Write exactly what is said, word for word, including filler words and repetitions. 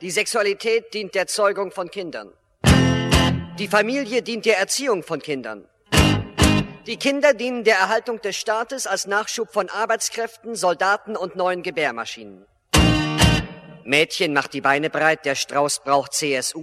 Die Sexualität dient der Zeugung von Kindern. Die Familie dient der Erziehung von Kindern. Die Kinder dienen der Erhaltung des Staates als Nachschub von Arbeitskräften, Soldaten und neuen Gebärmaschinen. Mädchen macht die Beine breit, der Strauß braucht C S U.